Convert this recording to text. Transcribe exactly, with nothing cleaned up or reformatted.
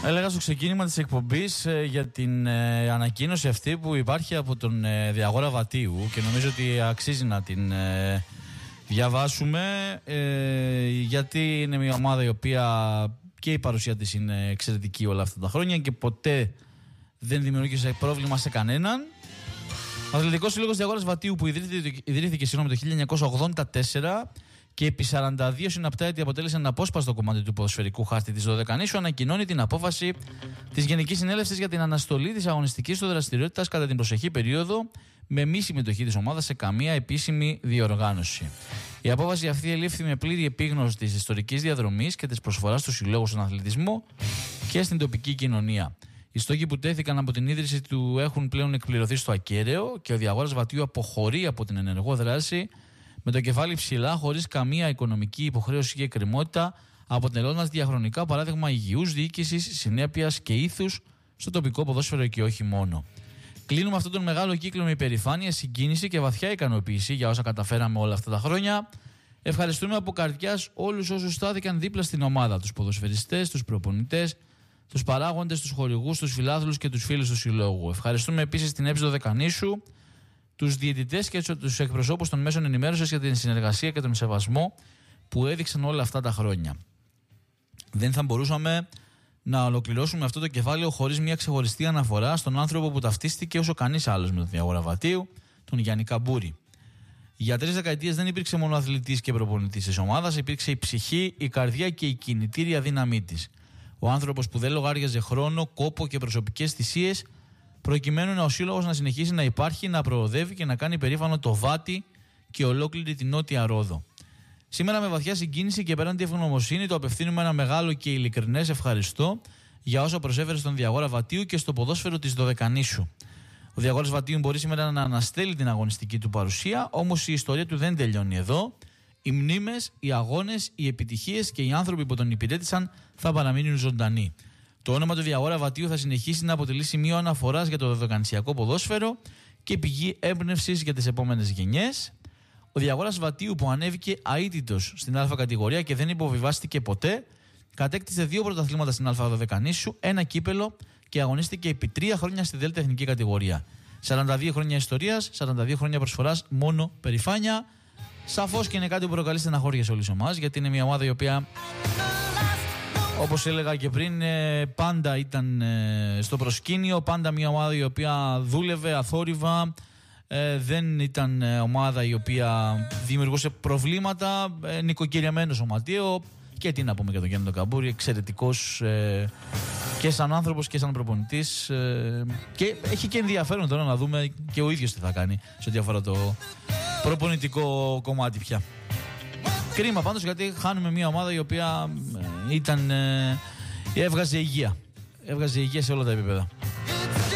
Έλεγα στο ξεκίνημα της εκπομπής ε, για την ε, ανακοίνωση αυτή που υπάρχει από τον ε, Διαγόρα Βατίου και νομίζω ότι αξίζει να την ε, διαβάσουμε ε, γιατί είναι μια ομάδα η οποία και η παρουσία της είναι εξαιρετική όλα αυτά τα χρόνια και ποτέ δεν δημιουργήσε πρόβλημα σε κανέναν. Ο Αθλητικός Σύλλογος Διαγόρας Βατίου που ιδρύθηκε, ιδρύθηκε συγγνώμη, το χίλια εννιακόσια ογδόντα τέσσερα και επί σαράντα δύο συναπτά έτη αποτέλεσε ένα απόσπαστο κομμάτι του ποδοσφαιρικού χάρτη της Δωδεκανήσου, ανακοινώνει την απόφαση της Γενικής Συνέλευσης για την αναστολή της αγωνιστικής του δραστηριότητας κατά την προσεχή περίοδο με μη συμμετοχή της ομάδας σε καμία επίσημη διοργάνωση. Η απόφαση αυτή ελήφθη με πλήρη επίγνωση της ιστορικής διαδρομής και της προσφοράς του Συλλόγου στον αθλητισμό και στην τοπική κοινωνία. Οι στόχοι που τέθηκαν από την ίδρυση του έχουν πλέον εκπληρωθεί στο ακέραιο και ο Διαγόρας Βατίου αποχωρεί από την ενεργό δράση με το κεφάλι ψηλά, χωρίς καμία οικονομική υποχρέωση και εκκρεμότητα, αποτελώντας διαχρονικά παράδειγμα υγιούς διοίκησης, συνέπειας και ήθους στο τοπικό ποδόσφαιρο και όχι μόνο. Κλείνουμε αυτόν τον μεγάλο κύκλο με υπερηφάνεια, συγκίνηση και βαθιά ικανοποίηση για όσα καταφέραμε όλα αυτά τα χρόνια. Ευχαριστούμε από καρδιάς όλους όσους στάθηκαν δίπλα στην ομάδα, τους ποδοσφαιριστές, τους προπονητές, τους παράγοντες, τους χορηγούς, τους φιλάθλους και τους φίλους του συλλόγου. Ευχαριστούμε επίσης την ΕΠΣ Δωδεκανήσου, τους διαιτητές και τους εκπροσώπους των μέσων ενημέρωσης για την συνεργασία και τον σεβασμό που έδειξαν όλα αυτά τα χρόνια. Δεν θα μπορούσαμε να ολοκληρώσουμε αυτό το κεφάλαιο χωρίς μια ξεχωριστή αναφορά στον άνθρωπο που ταυτίστηκε όσο κανείς άλλος με τον Διαγόρα Βατίου, τον Γιάννη Καμπούρη. Για τρεις δεκαετίες δεν υπήρξε μόνο αθλητής και προπονητής της ομάδας, υπήρξε η ψυχή, η καρδιά και η κινητήρια δύναμή της. Ο άνθρωπος που δεν λογάριαζε χρόνο, κόπο και προσωπικές θυσίες προκειμένου ο Σύλλογος να συνεχίσει να υπάρχει, να προοδεύει και να κάνει περήφανο το Βάτι και ολόκληρη την Νότια Ρόδο. Σήμερα με βαθιά συγκίνηση και πέραν τη ευγνωμοσύνη το απευθύνουμε ένα μεγάλο και ειλικρινές ευχαριστώ για όσα προσέφερε στον Διαγόρα Βατίου και στο ποδόσφαιρο της Δωδεκανήσου. Ο Διαγόρας Βατίου μπορεί σήμερα να αναστέλει την αγωνιστική του παρουσία, όμως η ιστορία του δεν τελειώνει εδώ. Οι μνήμες, οι αγώνες, οι επιτυχίες και οι άνθρωποι που τον υπηρέτησαν θα παραμείνουν ζωντανοί. Το όνομα του Διαγόρα Βατίου θα συνεχίσει να αποτελεί σημείο αναφοράς για το δωδεκανησιακό ποδόσφαιρο και πηγή έμπνευσης για τις επόμενες γενιές. Ο Διαγόρας Βατίου που ανέβηκε αίτητος στην Α κατηγορία και δεν υποβιβάστηκε ποτέ, κατέκτησε δύο πρωταθλήματα στην Α Δωδεκανήσου, ένα κύπελο και αγωνίστηκε επί τρία χρόνια στη Δέλτα εθνική κατηγορία. σαράντα δύο χρόνια ιστορίας, σαράντα δύο χρόνια προσφοράς, μόνο περηφάνεια. Σαφώς και είναι κάτι που προκαλεί στεναχώρια σε όλους εμάς, γιατί είναι μια ομάδα η οποία, όπως έλεγα και πριν, πάντα ήταν στο προσκήνιο, πάντα μια ομάδα η οποία δούλευε αθόρυβα, δεν ήταν ομάδα η οποία δημιουργούσε προβλήματα, νοικοκυριαμένο σωματείο και τι να πούμε για τον Γιάννη τον Καμπούρη, εξαιρετικός και σαν άνθρωπος και σαν προπονητής και έχει και ενδιαφέρον τώρα να δούμε και ο ίδιος τι θα κάνει σε ό,τι αφορά το προπονητικό κομμάτι πια. Κρίμα πάντως γιατί χάνουμε μια ομάδα η οποία ήταν, έβγαζε υγεία. Έβγαζε υγεία σε όλα τα επίπεδα.